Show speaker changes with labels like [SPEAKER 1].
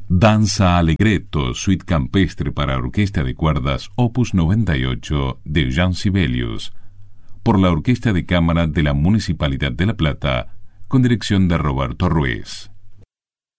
[SPEAKER 1] Danza Allegretto, suite campestre para orquesta de cuerdas, opus 98 de Jean Sibelius, por la Orquesta de Cámara de la Municipalidad de La Plata, con dirección de Roberto Ruiz.